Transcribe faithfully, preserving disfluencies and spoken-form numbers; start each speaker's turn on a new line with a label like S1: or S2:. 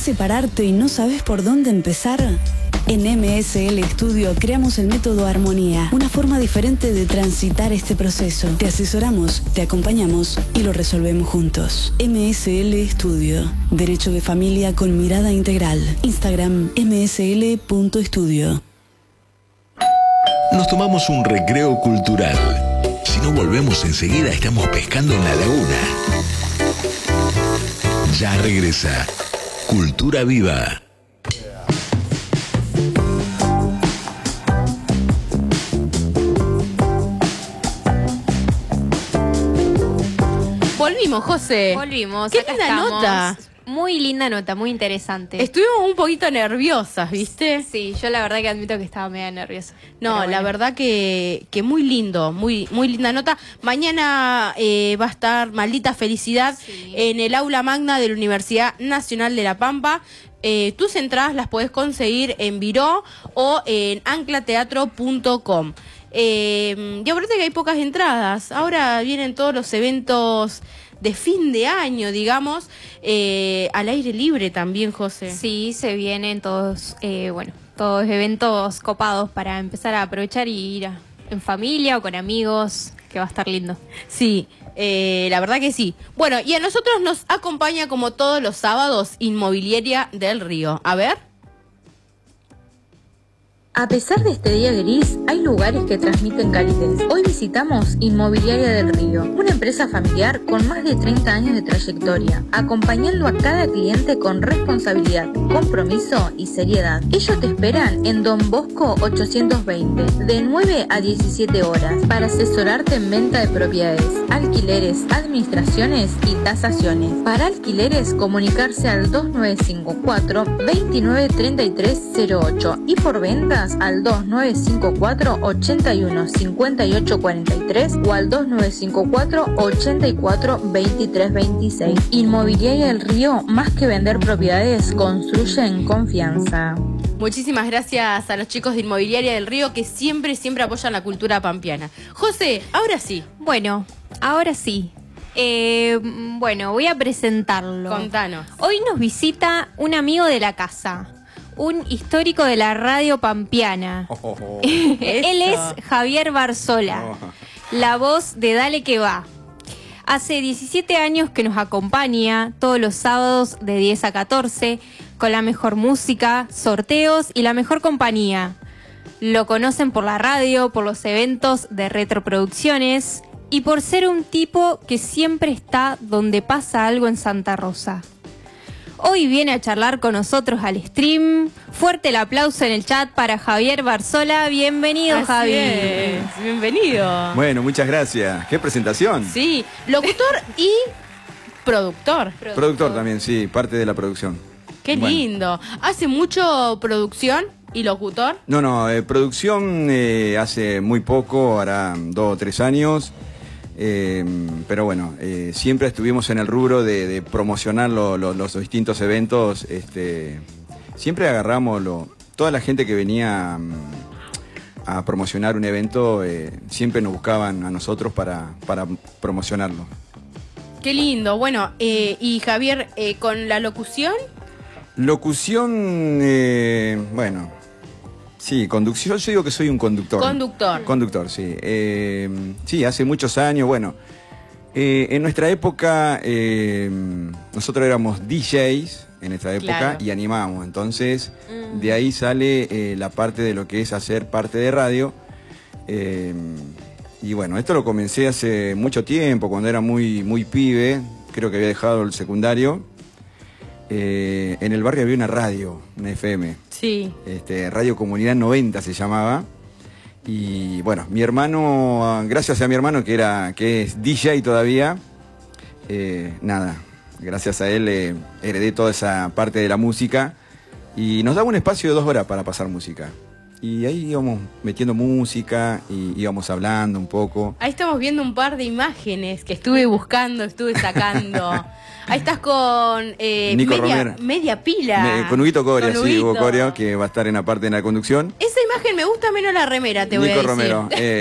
S1: separarte y no sabes por dónde empezar? En M S L Studio creamos el método Armonía, una forma diferente de transitar este proceso. Te asesoramos, te acompañamos y lo resolvemos juntos. M S L Studio, Derecho de Familia con mirada integral. Instagram m s l punto studio.
S2: Nos tomamos un recreo cultural. Si no volvemos enseguida, estamos pescando en la laguna. Ya regresa Cultura Viva.
S3: Volvimos, José.
S4: Volvimos.
S3: Qué
S4: acá
S3: linda
S4: estamos.
S3: nota.
S4: Muy linda nota, muy interesante.
S3: Estuvimos un poquito nerviosas, ¿viste?
S4: Sí, yo la verdad que admito que estaba media nerviosa.
S3: No,
S4: Pero
S3: la
S4: bueno.
S3: verdad que, que muy lindo, muy, muy linda nota. Mañana eh, va a estar Maldita Felicidad
S4: Sí.
S3: en el aula magna de la Universidad Nacional de La Pampa. Eh, tus entradas las podés conseguir en Viró o en ancla teatro punto com. Eh, y aparte que hay pocas entradas. Ahora vienen todos los eventos de fin de año, digamos, eh, al aire libre también, José.
S4: Sí, se vienen todos, eh, bueno, todos eventos copados para empezar a aprovechar y ir a- en familia o con amigos, que va a estar lindo.
S3: Sí, eh, la verdad que sí. Bueno, y a nosotros nos acompaña como todos los sábados Inmobiliaria del Río. A ver.
S5: A pesar de este día gris, hay lugares que transmiten calidez. Hoy visitamos Inmobiliaria del Río, una empresa familiar con más de treinta años de trayectoria, acompañando a cada cliente con responsabilidad, compromiso y seriedad. Ellos te esperan en Don Bosco ochocientos veinte, de nueve a diecisiete horas, para asesorarte en venta de propiedades, alquileres, administraciones y tasaciones. Para alquileres, comunicarse al dos nueve cinco cuatro, dos nueve tres tres cero ocho y por ventas al dos nueve cinco cuatro, ochenta y uno, cincuenta y ocho cuarenta y tres o al dos nueve cinco cuatro, ochenta y cuatro, veintitrés veintiséis. Inmobiliaria del Río, más que vender propiedades, construye en confianza.
S3: Muchísimas gracias a los chicos de Inmobiliaria del Río que siempre, siempre apoyan la cultura pampeana. José, ahora sí,
S4: Bueno, ahora sí. Eh, bueno, voy a presentarlo.
S3: contanos.
S4: Hoy nos visita un amigo de la casa, un histórico de la radio pampeana.
S6: Oh, oh, oh.
S4: Él es Javier Barzola,
S6: Oh.
S4: la voz de Dale que va. Hace diecisiete años que nos acompaña todos los sábados de diez a catorce con la mejor música, sorteos y la mejor compañía. Lo conocen por la radio, por los eventos de retroproducciones y por ser un tipo que siempre está donde pasa algo en Santa Rosa. Hoy viene a charlar con nosotros al stream. Fuerte el aplauso en el chat para Javier Barzola. Bienvenido,
S3: Así
S4: Javi.
S3: es. Bienvenido.
S6: Bueno, muchas gracias. ¿Qué presentación?
S3: Sí, locutor y productor.
S6: Productor también, sí, parte de la producción.
S3: Qué
S6: Bueno.
S3: lindo. ¿Hace mucho producción y locutor?
S6: No, no, eh, producción eh, hace muy poco, hará dos o tres años. Eh, pero bueno, eh, siempre estuvimos en el rubro de, de promocionar lo- lo- los distintos eventos. Este, siempre agarramos lo, toda la gente que venía mm, a promocionar un evento, eh, siempre nos buscaban a nosotros para, para promocionarlo.
S3: Qué lindo. Bueno, eh, y Javier, eh, con la locución,
S6: Locución, eh, bueno, sí, conducción, yo digo que soy un conductor.
S3: conductor.
S6: Conductor, sí. Eh, sí, hace muchos años, bueno, eh, en nuestra época, eh, nosotros éramos D Js en nuestra época
S3: Claro.
S6: y animábamos, entonces de ahí sale eh, la parte de lo que es hacer parte de radio. Eh, y bueno, esto lo comencé hace mucho tiempo, cuando era muy, muy pibe, creo que había dejado el secundario. Eh, en el barrio había una radio, una F M.
S3: Sí.
S6: Este, Radio Comunidad noventa se llamaba. Y bueno, mi hermano, gracias a mi hermano que era que es D J todavía, eh, nada, gracias a él eh, heredé toda esa parte de la música y nos daba un espacio de dos horas para pasar música. Y ahí íbamos metiendo música y íbamos hablando un poco.
S3: Ahí estamos viendo un par de imágenes que estuve buscando, estuve sacando. Ahí estás con eh,
S6: Nico
S3: media,
S6: Romero.
S3: media pila.
S6: Me- con Huguito Coria,
S3: Con
S6: sí, Hugo
S3: Huguito.
S6: Coria, que va a estar en la parte de la conducción.
S3: Esa imagen me gusta menos la remera, te voy a
S6: Nico
S3: decir.
S6: Romero. eh,